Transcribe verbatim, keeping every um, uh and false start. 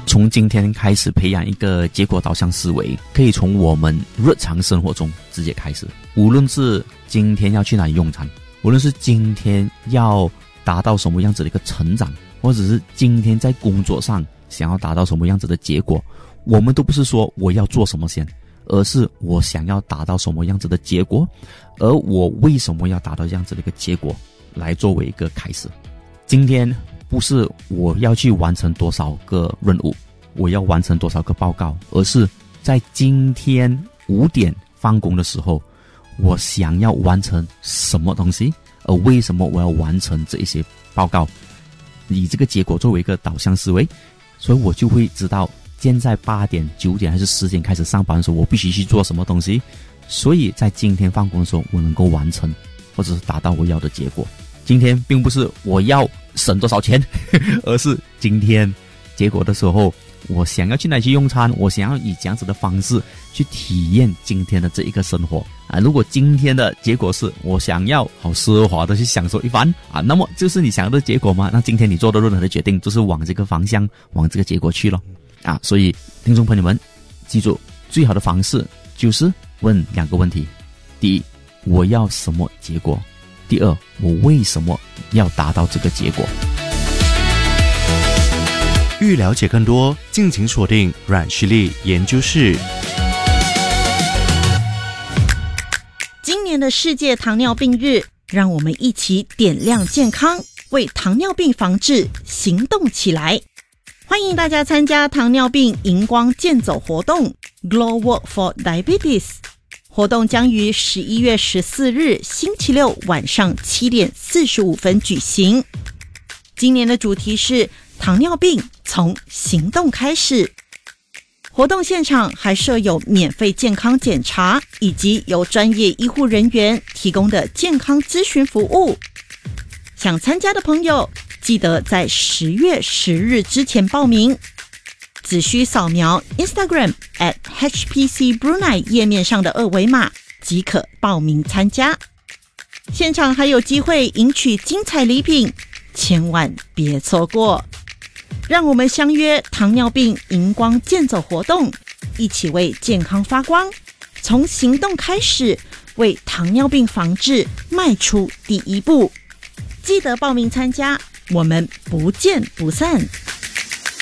从今天开始培养一个结果导向思维，可以从我们日常生活中直接开始。无论是今天要去哪里用餐，无论是今天要达到什么样子的一个成长，或者是今天在工作上想要达到什么样子的结果，我们都不是说我要做什么先，而是我想要达到什么样子的结果，而我为什么要达到这样子的一个结果来作为一个开始。今天不是我要去完成多少个任务，我要完成多少个报告，而是在今天五点放工的时候，我想要完成什么东西，而为什么我要完成这一些报告，以这个结果作为一个导向思维，所以我就会知道现在八点、九点还是十点开始上班的时候，我必须去做什么东西，所以在今天放工的时候，我能够完成或者是达到我要的结果。今天并不是我要省多少钱，而是今天结果的时候，我想要去哪里去用餐，我想要以这样子的方式去体验今天的这一个生活啊。如果今天的结果是我想要好奢华的去享受一番啊，那么就是你想要的结果吗？那今天你做的任何的决定就是往这个方向，往这个结果去了啊。所以听众朋友们记住，最好的方式就是问两个问题：第一，我要什么结果？第二，我为什么要达到这个结果？ 欲了解更多，敬请锁定阮旭丽研究室。 今年的世界糖尿病日，让我们一起点亮健康，为糖尿病防治行动起来。欢迎大家参加糖尿病荧光健走活动 Glow Walk for Diabetes。活动将于十一月十四日星期六晚上七点四十五分举行。今年的主题是糖尿病从行动开始。活动现场还设有免费健康检查，以及由专业医护人员提供的健康咨询服务。想参加的朋友，记得在十月十日之前报名。只需扫描 Instagram at H P C Brunei 页面上的二维码即可报名参加。现场还有机会赢取精彩礼品，千万别错过。让我们相约糖尿病荧光健走活动，一起为健康发光，从行动开始，为糖尿病防治迈出第一步。记得报名参加，我们不见不散。